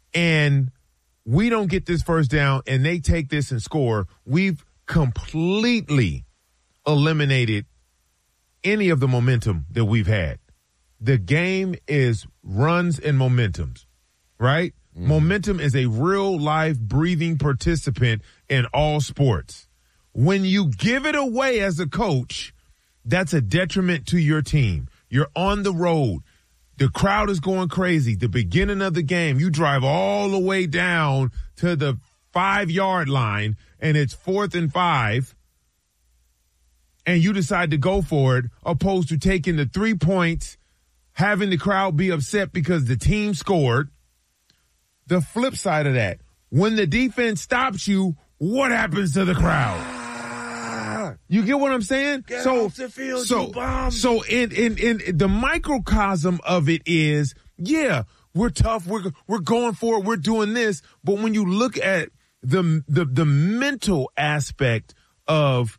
and we don't get this first down and they take this and score, we've completely eliminated any of the momentum that we've had. The game is runs and momentums, right? Mm-hmm. Momentum is a real life breathing participant in all sports. When you give it away as a coach, that's a detriment to your team. You're on the road. The crowd is going crazy. The beginning of the game, you drive all the way down to the 5-yard line and it's 4th and 5 and you decide to go for it opposed to taking the 3 points, having the crowd be upset because the team scored. The flip side of that, when the defense stops you, what happens to the crowd? You get what I'm saying? Get off the field, you bum. So in the microcosm of it is, yeah, we're tough. We're going for it. We're doing this. But when you look at the mental aspect of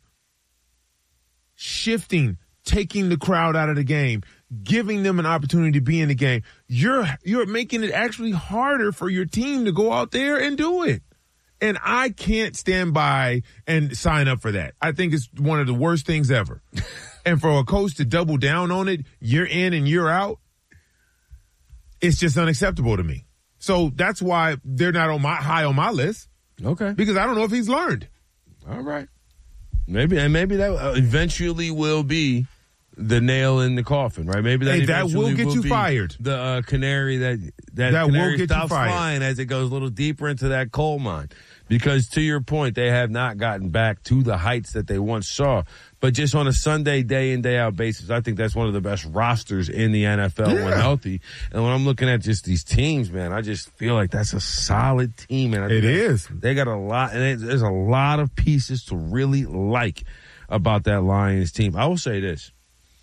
shifting, taking the crowd out of the game, giving them an opportunity to be in the game, you're making it actually harder for your team to go out there and do it. And I can't stand by and sign up for that. I think it's one of the worst things ever. And for a coach to double down on it, year in and year out, it's just unacceptable to me. So that's why they're not high on my list. Okay. Because I don't know if he's learned. All right. Maybe that eventually will be the nail in the coffin, right? Maybe that will get you fired. The canary that will get stops you fired. flying as it goes a little deeper into that coal mine. Because to your point, they have not gotten back to the heights that they once saw. But just on a Sunday, day in, day out basis, I think that's one of the best rosters in the NFL when healthy. And when I'm looking at just these teams, man, I just feel like that's a solid team. And it is. They got a lot, and there's a lot of pieces to really like about that Lions team. I will say this.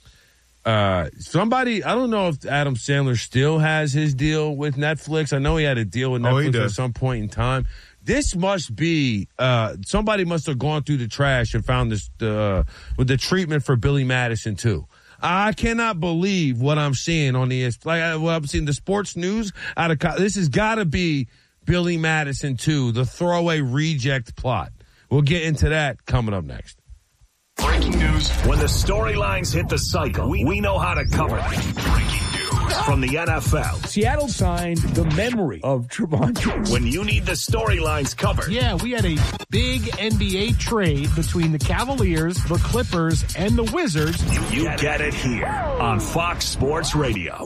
Somebody, I don't know if Adam Sandler still has his deal with Netflix. I know he had a deal with Netflix at some point in time. This must be, somebody must have gone through the trash and found this, with the treatment for Billy Madison too. I cannot believe what I'm seeing on the, what I'm seeing the sports news out of, this has gotta be Billy Madison too, the throwaway reject plot. We'll get into that coming up next. Breaking news. When the storylines hit the cycle, we know how to cover it. Breaking news from the NFL. Seattle signed the memory of Trevon. When you need the storylines covered. Yeah, we had a big NBA trade between the Cavaliers, the Clippers, and the Wizards. You get it here on Fox Sports Radio.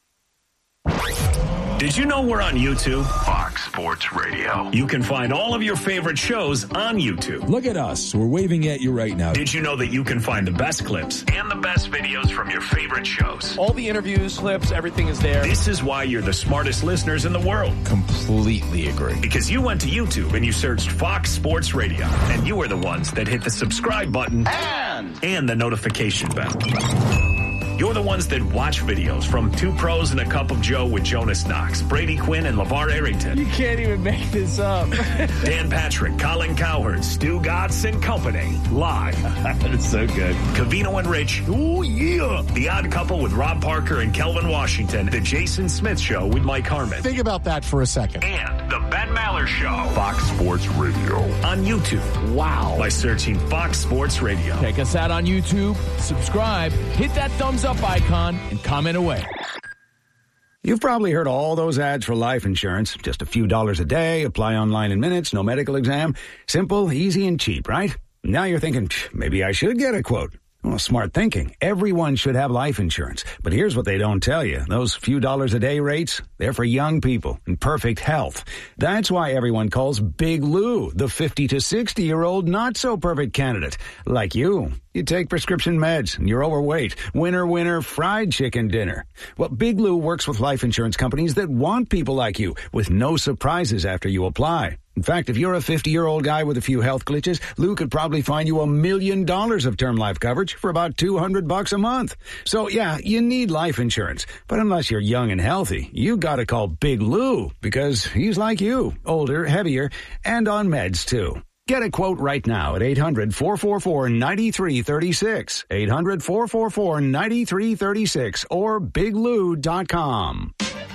Did you know we're on YouTube? Fox Sports Radio. You can find all of your favorite shows on YouTube. Look at us. We're waving at you right now. Did you know that you can find the best clips and the best videos from your favorite shows? All the interviews, clips, everything is there. This is why you're the smartest listeners in the world. Completely agree. Because you went to YouTube and you searched Fox Sports Radio. And you were the ones that hit the subscribe button and the notification bell. You're the ones that watch videos from Two Pros and a Cup of Joe with Jonas Knox, Brady Quinn, and LeVar Arrington. You can't even make this up. Dan Patrick, Colin Cowherd, Stu Gatz and Company. Live. That's so good. Covino and Rich. Oh, yeah. The Odd Couple with Rob Parker and Kelvin Washington. The Jason Smith Show with Mike Harmon. Think about that for a second. And the Ben Maller Show. Fox Sports Radio. On YouTube. Wow. By searching Fox Sports Radio. Check us out on YouTube, subscribe, hit that thumbs up icon, and comment away. You've probably heard all those ads for life insurance. Just a few dollars a day, apply online in minutes, no medical exam. Simple, easy, and cheap, right? Now you're thinking, maybe I should get a quote. Well, smart thinking. Everyone should have life insurance. But here's what they don't tell you. Those few dollars a day rates, they're for young people in perfect health. That's why everyone calls Big Lou the 50 to 60-year-old not-so-perfect candidate. Like you. You take prescription meds and you're overweight. Winner, winner, fried chicken dinner. Well, Big Lou works with life insurance companies that want people like you with no surprises after you apply. In fact, if you're a 50-year-old guy with a few health glitches, Lou could probably find you $1 million of term life coverage for about $200 a month. So, yeah, you need life insurance. But unless you're young and healthy, you gotta call Big Lou because he's like you, older, heavier, and on meds, too. Get a quote right now at 800-444-9336, 800-444-9336, or biglou.com.